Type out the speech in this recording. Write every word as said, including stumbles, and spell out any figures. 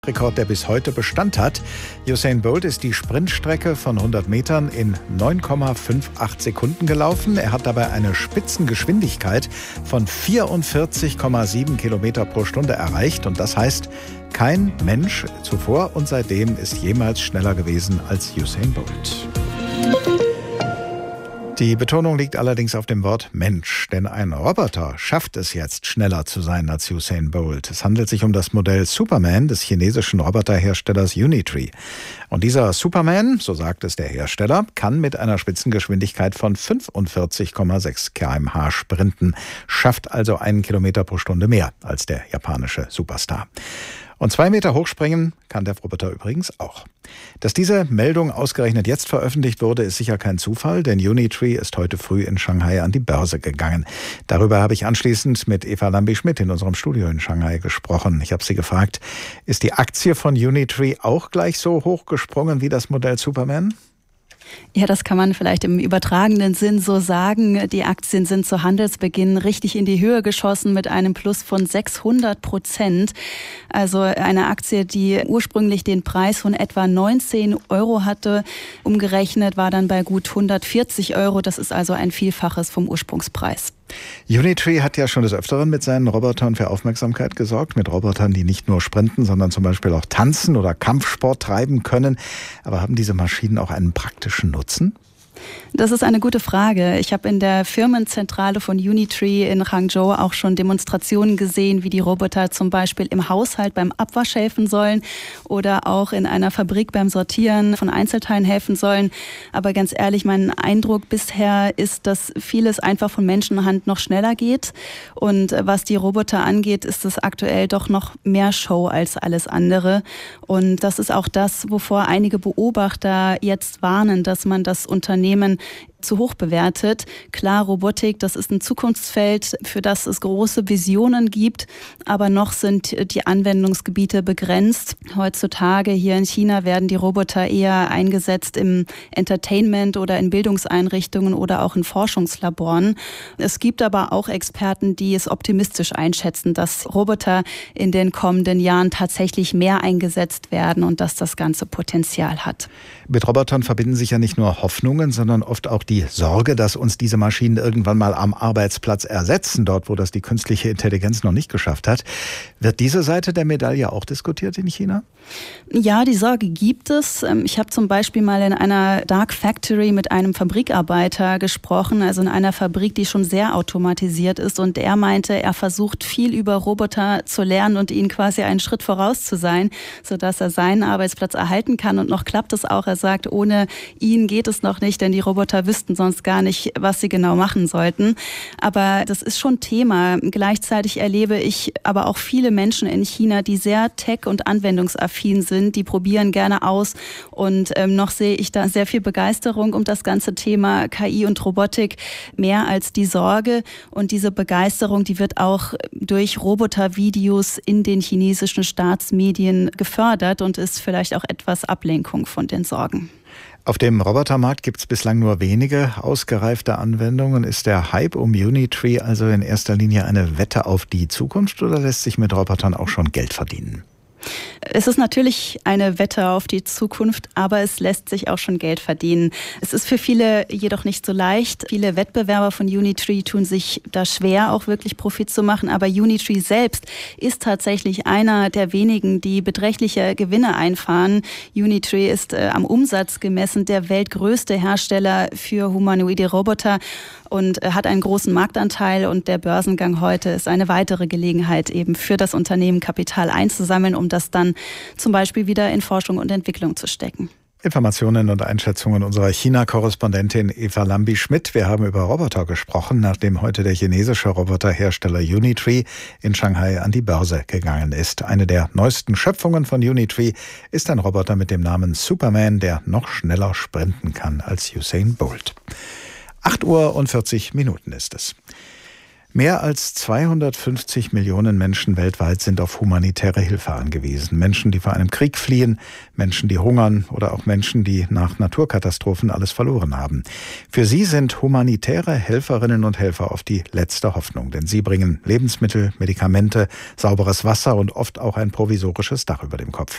Rekord, der bis heute Bestand hat. Usain Bolt ist die Sprintstrecke von hundert Metern in neun Komma achtundfünfzig Sekunden gelaufen. Er hat dabei eine Spitzengeschwindigkeit von vierundvierzig Komma sieben Kilometer pro Stunde erreicht. Und das heißt, kein Mensch zuvor und seitdem ist jemals schneller gewesen als Usain Bolt. Die Betonung liegt allerdings auf dem Wort Mensch, denn ein Roboter schafft es jetzt, schneller zu sein als Usain Bolt. Es handelt sich um das Modell Superman des chinesischen Roboterherstellers Unitree. Und dieser Superman, so sagt es der Hersteller, kann mit einer Spitzengeschwindigkeit von fünfundvierzig Komma sechs Kilometer pro Stunde sprinten, schafft also einen Kilometer pro Stunde mehr als der japanische Superstar. Und zwei Meter hochspringen kann der Roboter übrigens auch. Dass diese Meldung ausgerechnet jetzt veröffentlicht wurde, ist sicher kein Zufall, denn Unitree ist heute früh in Shanghai an die Börse gegangen. Darüber habe ich anschließend mit Eva Lambi-Schmidt in unserem Studio in Shanghai gesprochen. Ich habe sie gefragt, ist die Aktie von Unitree auch gleich so hoch gesprungen wie das Modell Superman? Ja, das kann man vielleicht im übertragenen Sinn so sagen. Die Aktien sind zu Handelsbeginn richtig in die Höhe geschossen mit einem Plus von sechshundert Prozent. Also eine Aktie, die ursprünglich den Preis von etwa neunzehn Euro hatte, umgerechnet war dann bei gut hundertvierzig Euro. Das ist also ein Vielfaches vom Ursprungspreis. Unitree hat ja schon des Öfteren mit seinen Robotern für Aufmerksamkeit gesorgt. Mit Robotern, die nicht nur sprinten, sondern zum Beispiel auch tanzen oder Kampfsport treiben können. Aber haben diese Maschinen auch einen praktischen Nutzen? Das ist eine gute Frage. Ich habe in der Firmenzentrale von Unitree in Hangzhou auch schon Demonstrationen gesehen, wie die Roboter zum Beispiel im Haushalt beim Abwasch helfen sollen oder auch in einer Fabrik beim Sortieren von Einzelteilen helfen sollen. Aber ganz ehrlich, mein Eindruck bisher ist, dass vieles einfach von Menschenhand noch schneller geht. Und was die Roboter angeht, ist es aktuell doch noch mehr Show als alles andere. Und das ist auch das, wovor einige Beobachter jetzt warnen, dass man das Unternehmen zu hoch bewertet. Klar, Robotik, das ist ein Zukunftsfeld, für das es große Visionen gibt, aber noch sind die Anwendungsgebiete begrenzt. Heutzutage hier in China werden die Roboter eher eingesetzt im Entertainment oder in Bildungseinrichtungen oder auch in Forschungslaboren. Es gibt aber auch Experten, die es optimistisch einschätzen, dass Roboter in den kommenden Jahren tatsächlich mehr eingesetzt werden und dass das ganze Potenzial hat. Mit Robotern verbinden sich ja nicht nur Hoffnungen, sondern oft auch die Sorge, dass uns diese Maschinen irgendwann mal am Arbeitsplatz ersetzen, dort wo das die künstliche Intelligenz noch nicht geschafft hat. Wird diese Seite der Medaille auch diskutiert in China? Ja, die Sorge gibt es. Ich habe zum Beispiel mal in einer Dark Factory mit einem Fabrikarbeiter gesprochen, also in einer Fabrik, die schon sehr automatisiert ist. Und er meinte, er versucht viel über Roboter zu lernen und ihnen quasi einen Schritt voraus zu sein, sodass er seinen Arbeitsplatz erhalten kann. Und noch klappt es auch. Er sagt, ohne ihn geht es noch nicht, denn die Roboter wüssten sonst gar nicht, was sie genau machen sollten. Aber das ist schon Thema. Gleichzeitig erlebe ich aber auch viele Menschen in China, die sehr tech- und anwendungsaffin sind. Die probieren gerne aus. Und ähm, noch sehe ich da sehr viel Begeisterung um das ganze Thema K I und Robotik, mehr als die Sorge. Und diese Begeisterung, die wird auch durch Robotervideos in den chinesischen Staatsmedien gefördert und ist vielleicht auch etwas Ablenkung von den Sorgen. Auf dem Robotermarkt gibt es bislang nur wenige ausgereifte Anwendungen. Ist der Hype um Unitree also in erster Linie eine Wette auf die Zukunft oder lässt sich mit Robotern auch schon Geld verdienen? Es ist natürlich eine Wette auf die Zukunft, aber es lässt sich auch schon Geld verdienen. Es ist für viele jedoch nicht so leicht. Viele Wettbewerber von Unitree tun sich da schwer, auch wirklich Profit zu machen. Aber Unitree selbst ist tatsächlich einer der wenigen, die beträchtliche Gewinne einfahren. Unitree ist äh, am Umsatz gemessen der weltgrößte Hersteller für humanoide Roboter und äh, hat einen großen Marktanteil. Und der Börsengang heute ist eine weitere Gelegenheit, eben für das Unternehmen Kapital einzusammeln, um das dann zum Beispiel wieder in Forschung und Entwicklung zu stecken. Informationen und Einschätzungen unserer China-Korrespondentin Eva Lambi-Schmidt. Wir haben über Roboter gesprochen, nachdem heute der chinesische Roboterhersteller Unitree in Shanghai an die Börse gegangen ist. Eine der neuesten Schöpfungen von Unitree ist ein Roboter mit dem Namen Superman, der noch schneller sprinten kann als Usain Bolt. acht Uhr und vierzig Minuten ist es. Mehr als zweihundertfünfzig Millionen Menschen weltweit sind auf humanitäre Hilfe angewiesen. Menschen, die vor einem Krieg fliehen, Menschen, die hungern oder auch Menschen, die nach Naturkatastrophen alles verloren haben. Für sie sind humanitäre Helferinnen und Helfer oft die letzte Hoffnung, denn sie bringen Lebensmittel, Medikamente, sauberes Wasser und oft auch ein provisorisches Dach über dem Kopf.